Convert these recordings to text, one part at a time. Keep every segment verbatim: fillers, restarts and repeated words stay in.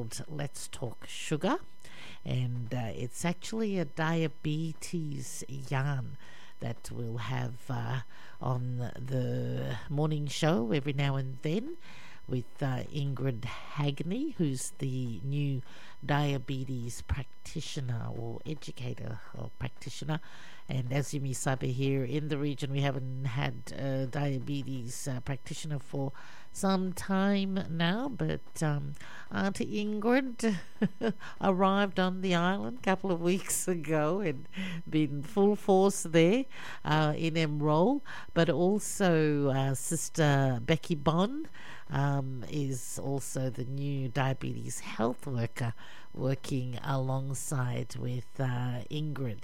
called Let's Talk Sugar, and uh, it's actually a diabetes yarn that we'll have uh, on the morning show every now and then with uh, Ingrid Hagney, who's the new diabetes practitioner or educator or practitioner. And as you may sabe, here in the region, we haven't had a diabetes uh, practitioner for some time now, but um, Auntie Ingrid arrived on the island a couple of weeks ago and been full force there uh, in Emerald, but also uh, Sister Becky Bond um, is also the new diabetes health worker working alongside with uh, Ingrid.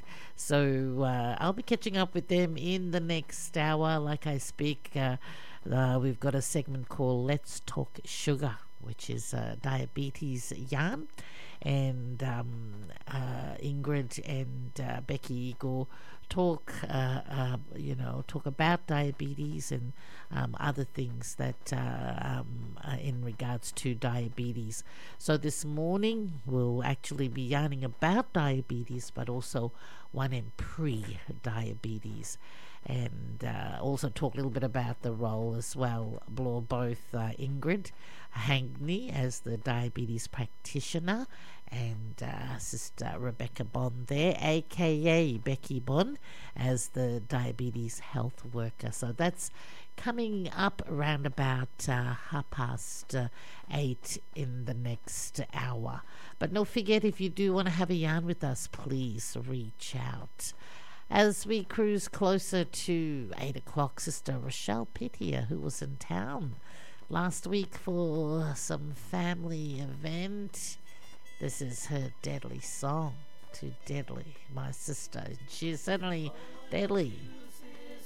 So uh, I'll be catching up with them in the next hour. Like I speak, uh, uh, we've got a segment called Let's Talk Sugar, which is a diabetes yarn. And um, uh, Ingrid and uh, Becky go talk, uh, uh, you know, talk about diabetes and um, other things that uh, um, uh, in regards to diabetes. So this morning we'll actually be yarning about diabetes, but also one and pre-diabetes. And uh, also talk a little bit about the role as well, both uh, Ingrid Hagney as the diabetes practitioner and uh, Sister Rebecca Bond there, aka Becky Bond, as the diabetes health worker. So that's coming up around about uh, half past uh, eight in the next hour. But don't forget, if you do want to have a yarn with us, please reach out. As we cruise closer to eight o'clock, Sister Rochelle Pittier, who was in town last week for some family event. This is her deadly song, Too Deadly, my sister. She's certainly deadly.